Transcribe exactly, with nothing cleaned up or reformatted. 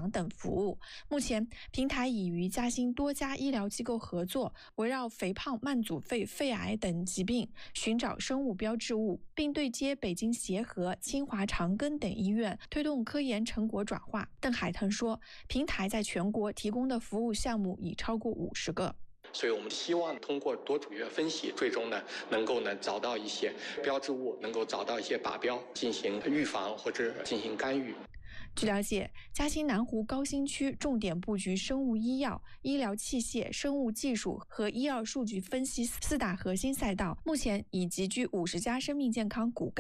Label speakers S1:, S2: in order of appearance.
S1: 养等服务。目前，平台已与嘉兴多家医疗机构合作，围绕肥胖、慢阻肺、肺癌等疾病寻找生物标志物，并对接北京协和、清华长庚等医院，推动科研成果转化。邓海腾说，平台在全国提供的服务项目已超过五十个。
S2: 所以我们希望通过多组学分析，最终呢能够呢找到一些标志物，能够找到一些靶标，进行预防或者进行干预。
S1: 据了解，嘉兴南湖高新区重点布局生物医药、医疗器械、生物技术和医药数据分析四大核心赛道，目前已集聚五十家生命健康骨干